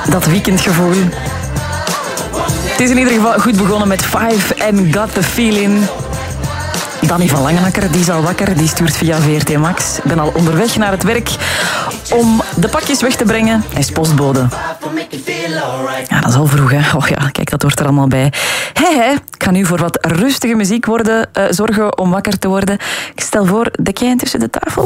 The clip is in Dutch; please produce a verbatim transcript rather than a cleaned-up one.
Dat weekendgevoel. Het is in ieder geval goed begonnen met Five and Got the Feeling. Danny van Langenakker, die is al wakker. Die stuurt via V R T Max. Ik ben al onderweg naar het werk om de pakjes weg te brengen. Hij is postbode. Ja, dat is al vroeg, hè. Oh ja, kijk, dat hoort er allemaal bij. Hé, hé, ik ga nu voor wat rustige muziek worden, uh, zorgen om wakker te worden. Ik stel voor, dek jij intussen de tafel?